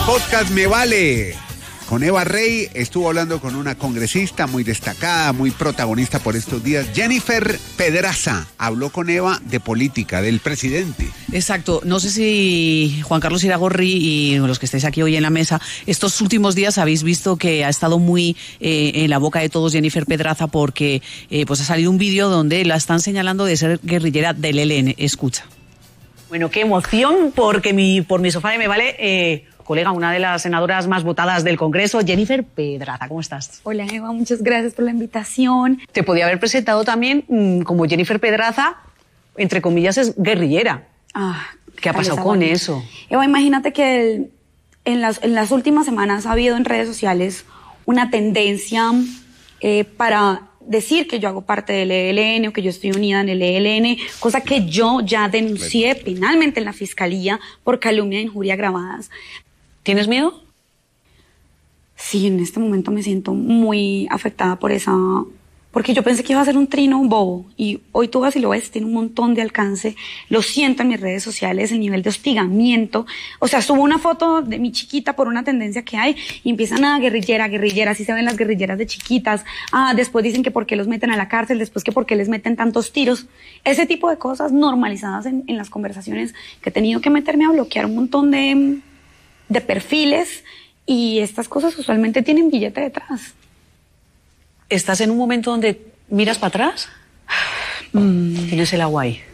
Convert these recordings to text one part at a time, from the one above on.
podcast Me Vale. Con Eva Rey estuvo hablando con una congresista muy destacada, muy protagonista por estos días, Jennifer Pedraza. Habló con Eva de política, del presidente. Exacto. No sé si Juan Carlos Iragorri y los que estáis aquí hoy en la mesa, estos últimos días habéis visto que ha estado muy en la boca de todos Jennifer Pedraza porque pues ha salido un vídeo donde la están señalando de ser guerrillera del ELN. Escucha. Bueno, qué emoción, porque por mi sofá de Me Vale... colega, una de las senadoras más votadas del Congreso, Jennifer Pedraza. ¿Cómo estás? Hola, Eva, muchas gracias por la invitación. Te podía haber presentado también como Jennifer Pedraza, entre comillas, es guerrillera. ¿Qué ha pasado con eso? Eva, imagínate que en las últimas semanas ha habido en redes sociales una tendencia para decir que yo hago parte del ELN o que yo estoy unida en el ELN, cosa que yo ya denuncié penalmente en la Fiscalía por calumnia e injuria agravadas. ¿Tienes miedo? Sí, en este momento me siento muy afectada porque yo pensé que iba a ser un trino bobo, y hoy tú vas y lo ves, tiene un montón de alcance, lo siento en mis redes sociales, el nivel de hostigamiento. O sea, subo una foto de mi chiquita por una tendencia que hay y empiezan a guerrillera, así se ven las guerrilleras de chiquitas. Después dicen que por qué los meten a la cárcel, después que por qué les meten tantos tiros. Ese tipo de cosas normalizadas en las conversaciones, que he tenido que meterme a bloquear un montón de perfiles, y estas cosas usualmente tienen billete detrás. ¿Estás en un momento donde miras para atrás? Tienes el agua ahí.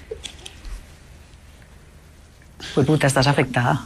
Pues puta, estás afectada.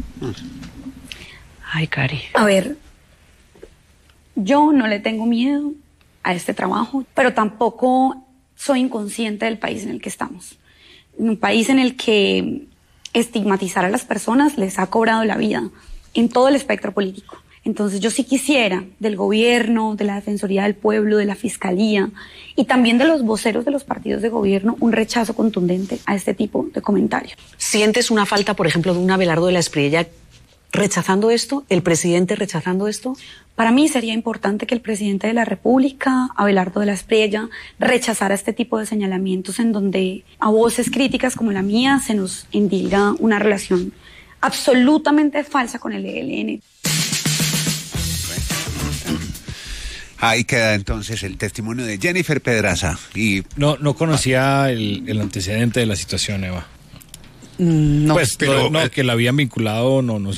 Ay, Cari. A ver, yo no le tengo miedo a este trabajo, pero tampoco soy inconsciente del país en el que estamos. En un país en el que estigmatizar a las personas les ha cobrado la vida en todo el espectro político. Entonces yo sí quisiera del gobierno, de la Defensoría del Pueblo, de la Fiscalía y también de los voceros de los partidos de gobierno un rechazo contundente a este tipo de comentarios. ¿Sientes una falta, por ejemplo, de un Abelardo de la Espriella rechazando esto, el presidente rechazando esto? Para mí sería importante que el presidente de la República, Abelardo de la Espriella, rechazara este tipo de señalamientos en donde a voces críticas como la mía se nos indilga una relación absolutamente falsa con el ELN. Ahí queda entonces el testimonio de Jennifer Pedraza. Y no conocía el antecedente de la situación, Eva. No. Pues, pero que la habían vinculado, no sé.